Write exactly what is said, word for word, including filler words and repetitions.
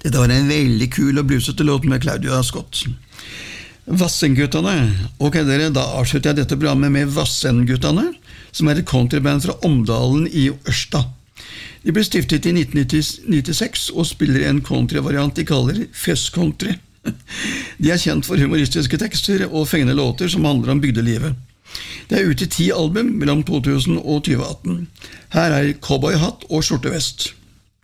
Dette var en veldig kul og brusete låt med Claudia Scott. Vassendguttene. Ok, dere, da avslutter jeg dette programmet med Vassendguttene, som er et countryband fra Omdalen i Ørsta. De ble stiftet i nitten nittiseks og spiller en countryvariant de kaller festcountry. De er kjent for humoristiske tekster og fengende låter som handler om bygdelivet. Det er ute i ti album mellom to tusen og tjue atten. Her er Cowboyhatt og Skjortevest.